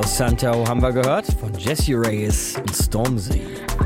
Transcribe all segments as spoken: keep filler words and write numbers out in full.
Santo haben wir gehört von Jessie Reyes und Stormzy.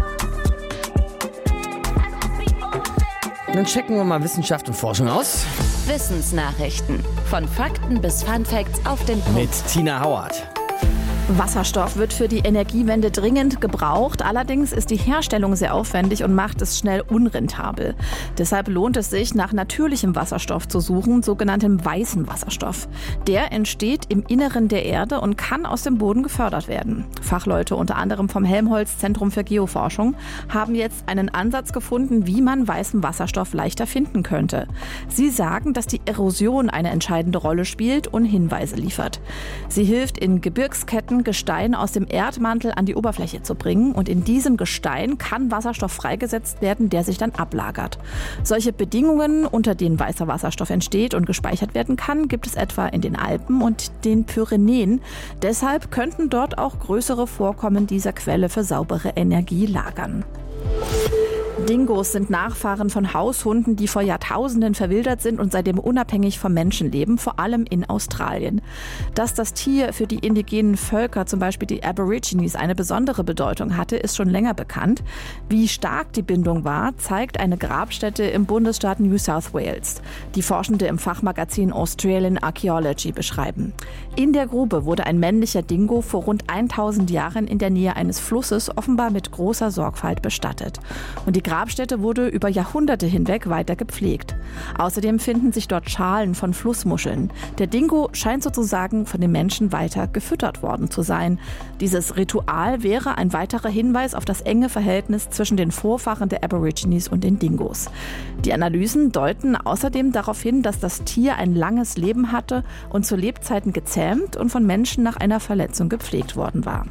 Dann checken wir mal Wissenschaft und Forschung aus. Wissensnachrichten. Von Fakten bis Funfacts auf den Punkt. Mit Tina Howard. Wasserstoff wird für die Energiewende dringend gebraucht. Allerdings ist die Herstellung sehr aufwendig und macht es schnell unrentabel. Deshalb lohnt es sich, nach natürlichem Wasserstoff zu suchen, sogenanntem weißen Wasserstoff. Der entsteht im Inneren der Erde und kann aus dem Boden gefördert werden. Fachleute unter anderem vom Helmholtz-Zentrum für Geoforschung haben jetzt einen Ansatz gefunden, wie man weißen Wasserstoff leichter finden könnte. Sie sagen, dass die Erosion eine entscheidende Rolle spielt und Hinweise liefert. Sie hilft in Gebirgsketten, Gestein aus dem Erdmantel an die Oberfläche zu bringen, und in diesem Gestein kann Wasserstoff freigesetzt werden, der sich dann ablagert. Solche Bedingungen, unter denen weißer Wasserstoff entsteht und gespeichert werden kann, gibt es etwa in den Alpen und den Pyrenäen. Deshalb könnten dort auch größere Vorkommen dieser Quelle für saubere Energie lagern. Dingos sind Nachfahren von Haushunden, die vor Jahrtausenden verwildert sind und seitdem unabhängig vom Menschen leben, vor allem in Australien. Dass das Tier für die indigenen Völker, zum Beispiel die Aborigines, eine besondere Bedeutung hatte, ist schon länger bekannt. Wie stark die Bindung war, zeigt eine Grabstätte im Bundesstaat New South Wales, die Forschende im Fachmagazin Australian Archaeology beschreiben. In der Grube wurde ein männlicher Dingo vor rund tausend Jahren in der Nähe eines Flusses offenbar mit großer Sorgfalt bestattet. Und die Die Grabstätte wurde über Jahrhunderte hinweg weiter gepflegt. Außerdem finden sich dort Schalen von Flussmuscheln. Der Dingo scheint sozusagen von den Menschen weiter gefüttert worden zu sein. Dieses Ritual wäre ein weiterer Hinweis auf das enge Verhältnis zwischen den Vorfahren der Aborigines und den Dingos. Die Analysen deuten außerdem darauf hin, dass das Tier ein langes Leben hatte und zu Lebzeiten gezähmt und von Menschen nach einer Verletzung gepflegt worden war.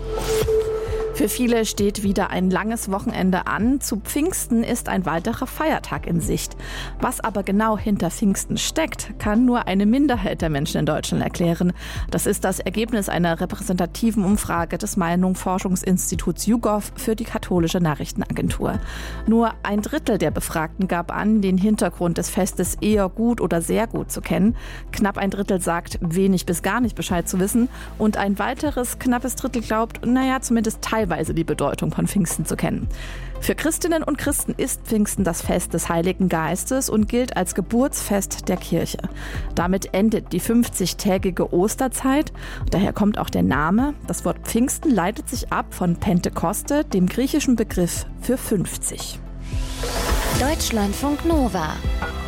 Für viele steht wieder ein langes Wochenende an. Zu Pfingsten ist ein weiterer Feiertag in Sicht. Was aber genau hinter Pfingsten steckt, kann nur eine Minderheit der Menschen in Deutschland erklären. Das ist das Ergebnis einer repräsentativen Umfrage des Meinungsforschungsinstituts YouGov für die katholische Nachrichtenagentur. Nur ein Drittel der Befragten gab an, den Hintergrund des Festes eher gut oder sehr gut zu kennen. Knapp ein Drittel sagt, wenig bis gar nicht Bescheid zu wissen. Und ein weiteres knappes Drittel glaubt, naja, zumindest teilweise die Bedeutung von Pfingsten zu kennen. Für Christinnen und Christen ist Pfingsten das Fest des Heiligen Geistes und gilt als Geburtsfest der Kirche. Damit endet die fünfzigtägige Osterzeit. Daher kommt auch der Name. Das Wort Pfingsten leitet sich ab von Pentekoste, dem griechischen Begriff für fünfzig. Deutschlandfunk Nova.